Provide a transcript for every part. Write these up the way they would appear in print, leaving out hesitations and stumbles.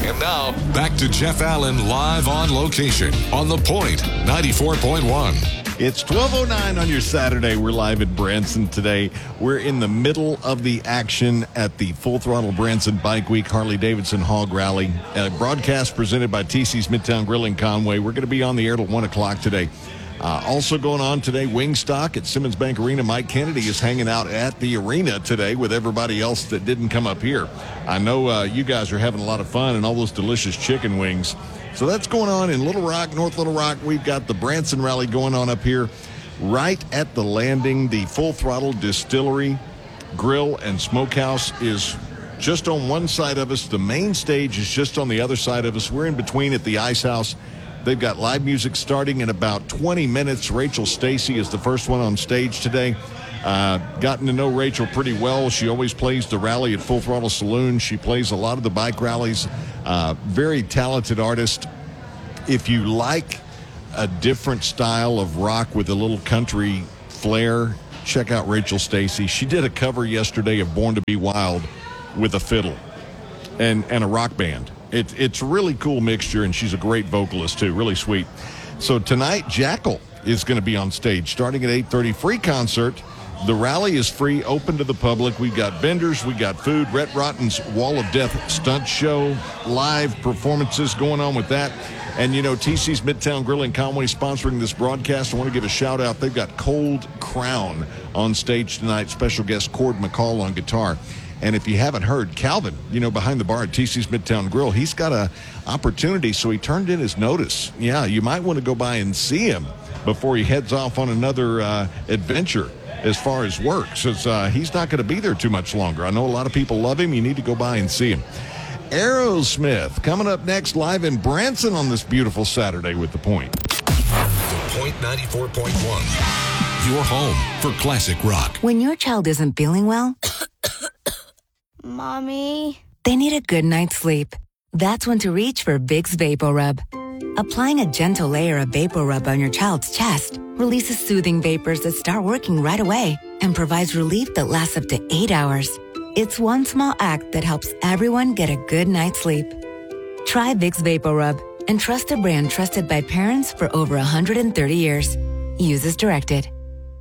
And now, back to Jeff Allen live on location on The Point 94.1. It's 12:09 on your Saturday. We're live at Branson today. We're in the middle of the action at the Full Throttle Branson Bike Week Harley-Davidson Hog Rally. Broadcast presented by TC's Midtown Grill in Conway. We're going to be on the air till 1 o'clock today. Also going on today, Wingstock at Simmons Bank Arena. Mike Kennedy is hanging out at the arena today with everybody else that didn't come up here. I know you guys are having a lot of fun and all those delicious chicken wings. So that's going on in Little Rock, North Little Rock. We've got the Branson Rally going on up here. Right at the landing, the Full Throttle Distillery, Grill, and Smokehouse is just on one side of us. The main stage is just on the other side of us. We're in between at the Ice House. They've got live music starting in about 20 minutes. Rachel Stacy is the first one on stage today. Gotten to know Rachel pretty well. She always plays the rally at Full Throttle Saloon. She plays a lot of the bike rallies. Very talented artist. If you like a different style of rock with a little country flair, check out Rachel Stacy. She did a cover yesterday of Born to Be Wild with a fiddle and a rock band. It's a really cool mixture, and she's a great vocalist, too. Really sweet. So tonight, Jackal is going to be on stage starting at 8:30. Free concert. The rally is free, open to the public. We've got vendors. We got food. Rhett Rotten's Wall of Death stunt show. Live performances going on with that. And, you know, TC's Midtown Grill in Conway sponsoring this broadcast. I want to give a shout-out. They've got Cold Crown on stage tonight. Special guest Cord McCall on guitar. And if you haven't heard, Calvin, you know, behind the bar at TC's Midtown Grill, he's got an opportunity, so he turned in his notice. Yeah, you might want to go by and see him before he heads off on another adventure as far as work, since he's not going to be there too much longer. I know a lot of people love him. You need to go by and see him. Aerosmith coming up next live in Branson on this beautiful Saturday with The Point. The Point 94.1. Your home for classic rock. When your child isn't feeling well, Mommy, they need a good night's sleep. That's when to reach for Vicks VapoRub. Applying a gentle layer of VapoRub on your child's chest releases soothing vapors that start working right away and provides relief that lasts up to 8 hours. It's one small act that helps everyone get a good night's sleep. Try Vicks VapoRub and trust a brand trusted by parents for over 130 years. Use as directed.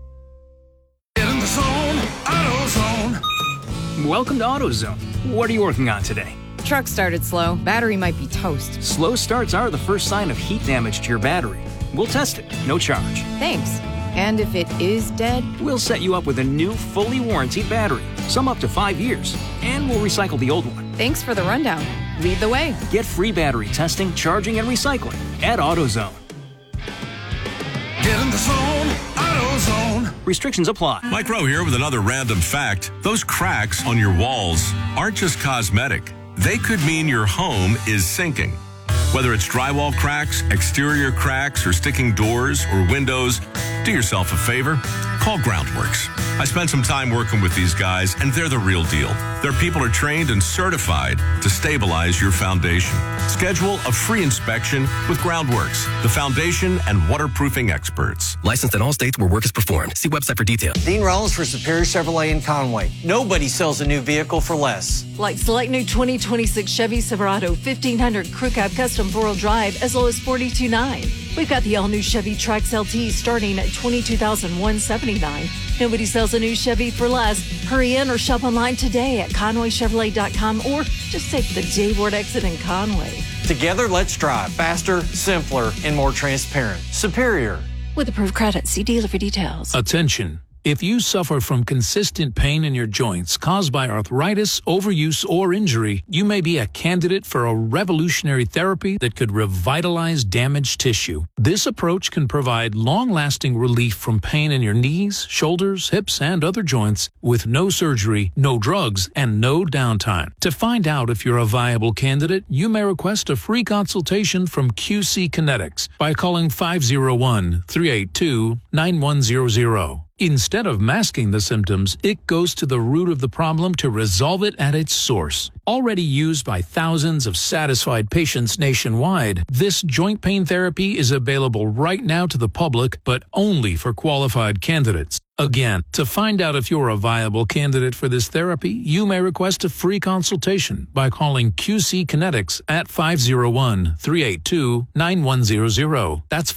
Get in the zone, AutoZone. Welcome to AutoZone. What are you working on today? Truck started slow. Battery might be toast. Slow starts are the first sign of heat damage to your battery. We'll test it, no charge. Thanks. And if it is dead? We'll set you up with a new, fully warranted battery, some up to 5 years, and we'll recycle the old one. Thanks for the rundown. Lead the way. Get free battery testing, charging, and recycling at AutoZone. Get in the zone, AutoZone. Restrictions apply. Mike Rowe here with another random fact. Those cracks on your walls aren't just cosmetic. They could mean your home is sinking. Whether it's drywall cracks, exterior cracks, or sticking doors or windows, do yourself a favor. Call Groundworks. I spent some time working with these guys, and they're the real deal. Their people are trained and certified to stabilize your foundation. Schedule a free inspection with Groundworks, the foundation and waterproofing experts. Licensed in all states where work is performed. See website for details. Dean Rollins for Superior Chevrolet in Conway. Nobody sells a new vehicle for less. Like select new 2026 Chevy Silverado 1500 Crew Cab Custom 4-wheel drive as low as $42,900. We've got the all-new Chevy Trax LT starting at $22,179. Nobody sells a new Chevy for less. Hurry in or shop online today at ConwayChevrolet.com or just take the J-Ward exit in Conway. Together, let's drive faster, simpler, and more transparent. Superior. With approved credit, see dealer for details. Attention. If you suffer from consistent pain in your joints caused by arthritis, overuse, or injury, you may be a candidate for a revolutionary therapy that could revitalize damaged tissue. This approach can provide long-lasting relief from pain in your knees, shoulders, hips, and other joints with no surgery, no drugs, and no downtime. To find out if you're a viable candidate, you may request a free consultation from QC Kinetics by calling 501-382-9100. Instead of masking the symptoms, it goes to the root of the problem to resolve it at its source. Already used by thousands of satisfied patients nationwide, this joint pain therapy is available right now to the public, but only for qualified candidates. Again, to find out if you're a viable candidate for this therapy, you may request a free consultation by calling QC Kinetics at 501-382-9100. That's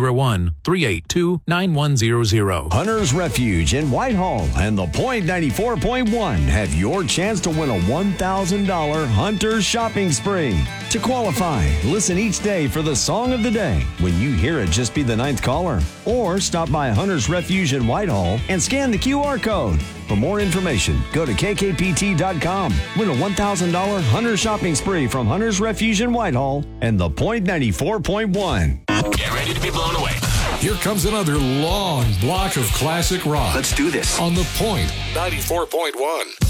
501-382-9100. Hunter's Refuge in Whitehall and The Point 94.1 have your chance to win a $1,000 Hunter's shopping spree. To qualify, listen each day for the song of the day. When you hear it, just be the 9th caller. Or stop by Hunter's Refuge in Whitehall and scan the QR code. For more information, go to kkpt.com. Win a $1,000 Hunter shopping spree from Hunter's Refuge in Whitehall and The Point 94.1. Get ready to be blown away. Here comes another long block of classic rock. Let's do this. On The Point 94.1.